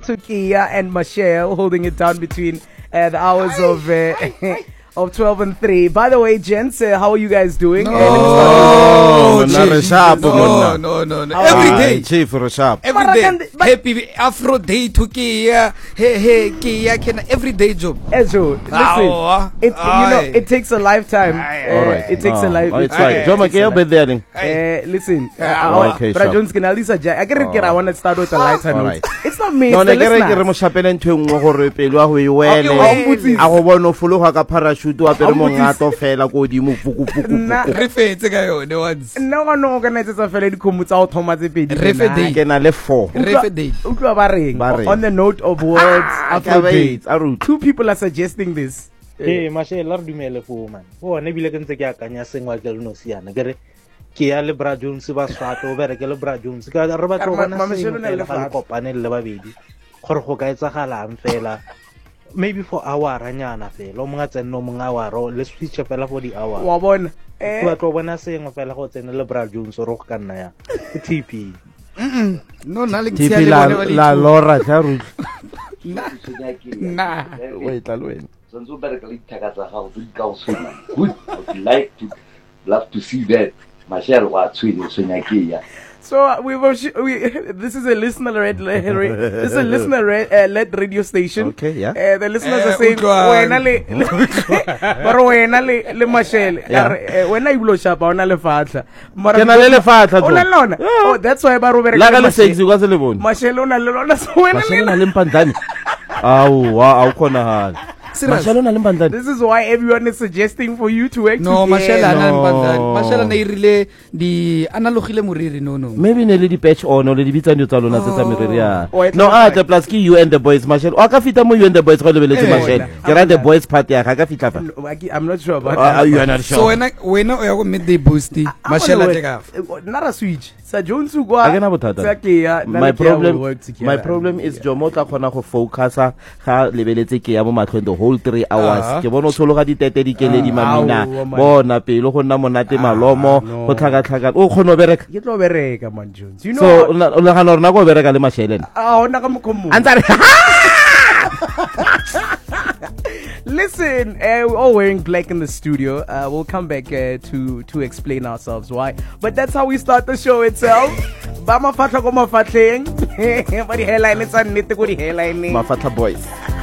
to Kia and Michelle holding it down between the hours of 12 and 3. By the way, gents, how are you guys doing? No. Every day. Chief Rashab. Every day. Happy Afro Day to Kia. Hey, Kia can every day job. Ezo, listen. It takes a lifetime. It takes a lifetime. It's like Joma Kia be there. Listen. Okay, but Jones can Alisa I want to start with a lighter note. It's not me. No, it's the ke re mo listeners. shapela ntwe ngwe gore pele wa go iwele a go bona fologa ka parachute wa pere mo ngato fela go di mo pukupuku Re fetse ka yone once. No one organizes a fela dikhomo tsa go thoma tse pedi. Refe day. ke na le 4 Refe day. Utlwa ba reng? Ba reng. On the note of words, Afro Day, Aru. 2 people are suggesting this. Hey, Mashele, la re dumele fo man. Ho ne bile ke ntse ke akanya sengwa ke le no siana. Ke re ke ya le Bra Jones ba swato bere ke le Bra Jones. Ka re ba tlogana sengwe le ba kopane le babedi. Gore go ka etsagalang fela. Maybe for hour nyana fela. O monga tseno monga hour le switch fela for the hour. Wa bona. Ba tlo bona sengwe fela go tsene le Bra Jones ro go ka nna ya. Ke TP. No, na le Tipi la Laura Charu. Wait, alwen. Sonzo bereka le thakatsa gago tse di ka o swena. Good. I would love to see that. Michelle wa tswile swenya Kia. So this is a listener-led radio station. Okay, yeah. The listeners are saying, "Wena le Michelle, wena iblo shapa ona le fatla." Ke na le lefatla Ona lona. Oh, that's why ba robere. La ka le sexy kwa se le bone. Michelle ona le lona so wena Mashele na le mpandani. Au khona hala. Mashele na le mpandani. This is why everyone is suggesting for you to work No, together. Mashele ana mpandani. Mashele na irile di analogile moriri no. Maybe ne le di patch on le di bitsa ntse tsa lona tse tsa meriri ya. Oh, No, the plus ki you and the boys Mashele. O ka fita mo you and the boys go le beletse Mashele. Ke ra the boys party ya ga ka fitla fa. I'm not sure about that. You are not sure. So wena o ya go midday boosty. Mashele a teka. Not a switch. Sa Jones go. Akena bothata. My problem is Jomo tla khona go focusa ga lebeletse ke ya mo matlhong the whole 3 hours. Ke bona o tshologa di tete di kele di mamina. Bona pelo go nna monate malomo go tlhaga o khono bereka. Ke tlo bereka man Jones. You know. So o la gana rona go bereka le Mashele. Ona ka mokhomo. Antare. Listen, we're all wearing black in the studio. We'll come back to explain ourselves why. But that's how we start the show itself. Ba mafatla go mafatleng. Ba di headline tsa nnete go di headline. Mafatla boys.